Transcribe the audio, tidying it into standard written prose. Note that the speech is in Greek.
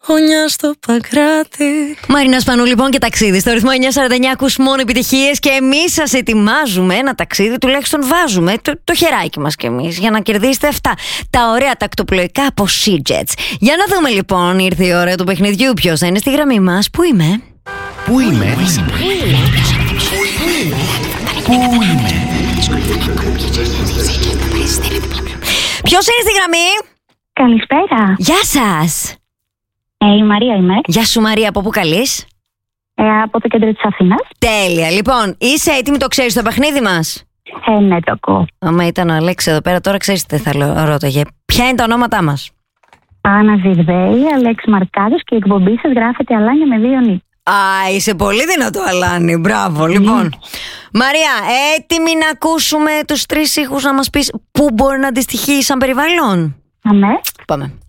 Χωνιά στο Παγκράτη. Μαρίνα Σπανού, λοιπόν, και ταξίδι. Στο ρυθμό 949 ακούς μόνο επιτυχίες και εμείς σας ετοιμάζουμε ένα ταξίδι. Τουλάχιστον βάζουμε το χεράκι μας κι εμείς για να κερδίσετε αυτά τα ωραία τακτοπλοϊκά από SeaJets. Για να δούμε, λοιπόν, ήρθε η ώρα του παιχνιδιού. Ποιος θα είναι στη γραμμή μας? Πού είμαι? Πού είμαι? Ποιος είναι στη γραμμή? Καλησπέρα. Γεια σας. Η Μαρία είμαι. Γεια σου, Μαρία, από πού καλείς? Από το κέντρο της Αθήνας. Τέλεια. Λοιπόν, είσαι έτοιμη, το ξέρεις το παιχνίδι μας? Ναι, το ακούω. Άμα ήταν ο Αλέξης εδώ πέρα, τώρα ξέρεις τι θα ρώταγε. Ποια είναι τα ονόματά μας? Άννα Ζιβδέη, Αλέξη Μαρκάδος και η εκπομπή σας γράφεται Αλάνια με 2 νι. Α, είσαι πολύ δυνατό, Αλάνη. Μπράβο, λοιπόν. Μαρία, έτοιμη να ακούσουμε τους 3 ήχους, να μας πεις πού μπορεί να αντιστοιχεί σαν περιβάλλον? Αμέ. Πάμε.